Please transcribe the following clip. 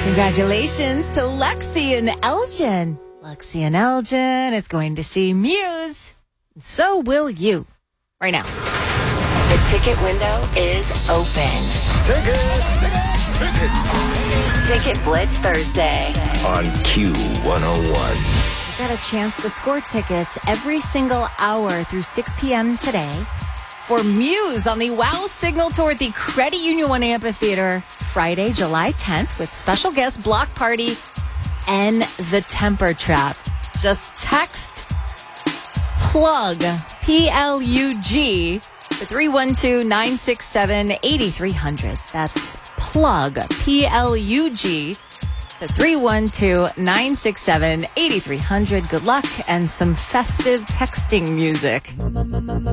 Congratulations to Lexi and Elgin. Lexi and Elgin is going to see Muse. So will you. Right now. The ticket window is open. Ticket Blitz Thursday On Q101. You've got a chance to score tickets every single hour through 6 p.m. today for Muse on the WOW Signal Tour at the Credit Union One Amphitheater Friday, July 10th with special guest Block Party and The Temper Trap. Just text PLUG, P-L-U-G, to 312-967-8300. That's PLUG, P-L-U-G, to 312-967-8300. Good luck and some festive texting music.